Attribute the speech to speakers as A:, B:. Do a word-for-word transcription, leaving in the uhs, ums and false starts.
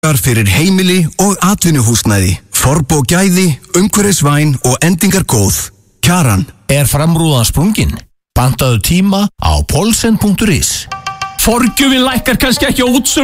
A: Fyrir heimili og atvinnuhúsnæði. Forb og gæði, umhverfisvæn og endingar góð. Kjaran.
B: Er framrúðan sprungin? Pantaðu tíma á polsen punktur is.
C: Forgjöfin lækkar kannski ekki á útsölu